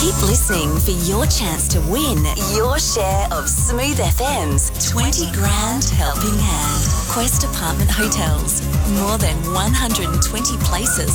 Keep listening for your chance to win your share of Smooth FM's 20 grand helping hand. Quest Apartment Hotels. More than 120 places